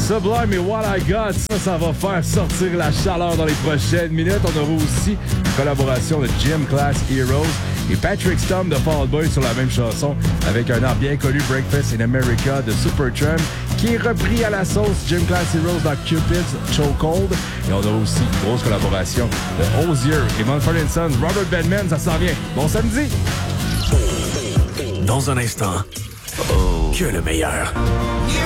Sublime et What I Got, ça va faire sortir la chaleur dans les prochaines minutes. On aura aussi une collaboration de Gym Class Heroes et Patrick Stump de Fall Out Boy sur la même chanson avec un art bien connu, Breakfast in America de Supertramp, qui est repris à la sauce Gym Class Heroes dans Cupid's Chokehold. Et on a aussi une grosse collaboration de Hozier et Mumford & Sons, Robert Bedman, ça s'en vient. Bon samedi! Dans un instant, que le meilleur.